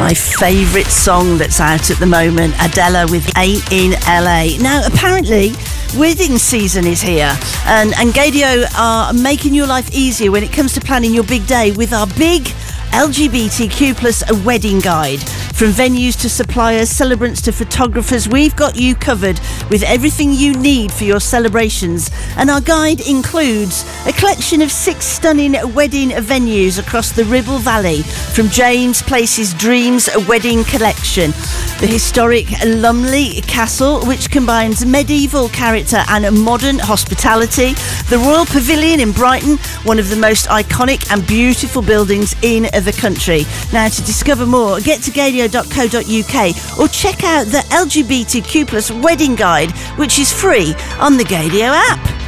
My favourite song that's out at the moment, Adele with Ain't in LA. Now, apparently, wedding season is here, and Gadio are making your life easier when it comes to planning your big day with our big LGBTQ plus a wedding guide. From venues to suppliers, celebrants to photographers, we've got you covered with everything you need for your celebrations. And our guide includes a collection of 6 stunning wedding venues across the Ribble Valley, from James Place's Dreams Wedding Collection, the historic Lumley Castle, which combines medieval character and modern hospitality, the Royal Pavilion in Brighton, one of the most iconic and beautiful buildings in the country. Now, to discover more, get to gadio.co.uk or check out the LGBTQ plus wedding guide, which is free on the Gadio app.